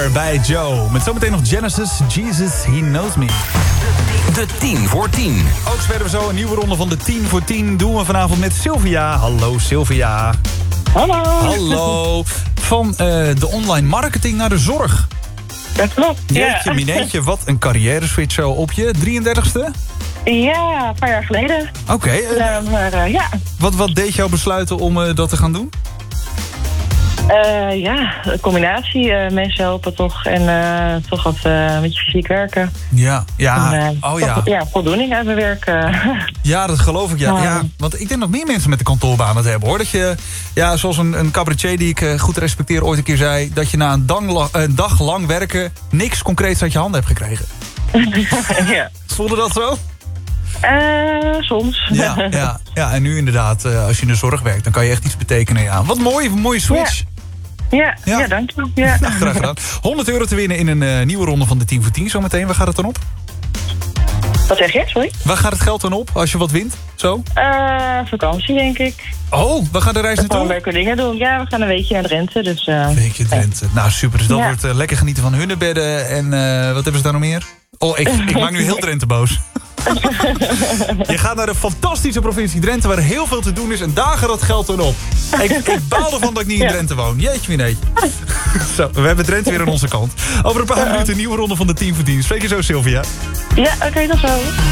Together bij Joe. Met zometeen nog Genesis, Jesus, He Knows Me. De 10 voor 10. Ook spelen we zo een nieuwe ronde van de 10 voor 10. Doen we vanavond met Sylvia. Hallo Sylvia. Hallo. Hallo. Van de online marketing naar de zorg. Dat klopt, Jeetje, mineetje, wat een carrière switch zo op je 33ste? Ja, een paar jaar geleden. Oké. Maar ja. Wat deed jou besluiten om dat te gaan doen? Een combinatie. Mensen helpen toch en toch wat met je fysiek werken. Ja. En, voldoening uit mijn werk. Ja, dat geloof ik, ja. Want ik denk dat meer mensen met de kantoorbaan het hebben, hoor. Dat je, zoals een cabaretier die ik goed respecteer ooit een keer zei, dat je na een dag lang werken niks concreets uit je handen hebt gekregen. Ja. Voelde dat zo? Soms. Ja, en nu inderdaad, als je in de zorg werkt, dan kan je echt iets betekenen. Ja. Wat mooie switch. Ja, dank je. Ja. Graag gedaan. €100 te winnen in een nieuwe ronde van de 10 voor 10 zometeen. Waar gaat het dan op? Wat zeg je, sorry? Waar gaat het geld dan op als je wat wint? Zo? Vakantie, denk ik. Oh, we gaan de reis naartoe? We gaan leuke dingen doen. Ja, we gaan een weekje naar Drenthe. Dus, weekje Drenthe. Nou, super. Dus dat wordt lekker genieten van hunnebedden. En wat hebben ze daar nog meer? Oh, ik maak nu heel Drenthe boos. Je gaat naar de fantastische provincie Drenthe, waar heel veel te doen is. En daar gaat dat geld dan op. Ik baal ervan dat ik niet in Drenthe woon. Jeetje, mineetje. Zo, we hebben Drenthe weer aan onze kant. Over een paar minuten een nieuwe ronde van de 10 voor 10. Spreek je zo, Sylvia? Ja, oké, dat zo.